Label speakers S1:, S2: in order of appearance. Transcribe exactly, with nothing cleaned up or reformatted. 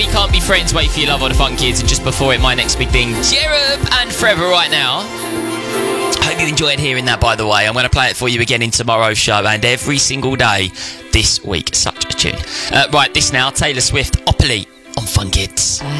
S1: You Can't Be Friends, Wait For Your Love on the Fun Kids, and just before it, My Next Big Thing, Cherub and Forever Right Now. Hope you enjoyed hearing that, by the way. I'm going to play it for you again in tomorrow's show and every single day this week. Such a tune. Uh, right, this now, Taylor Swift, Opoly on Fun Kids.